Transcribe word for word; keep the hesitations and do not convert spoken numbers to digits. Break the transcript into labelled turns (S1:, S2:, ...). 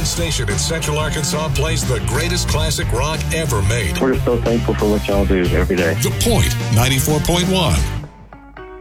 S1: one station in Central Arkansas plays the greatest classic rock ever made.
S2: We're just so thankful for what y'all do every day.
S1: The Point, ninety-four point one.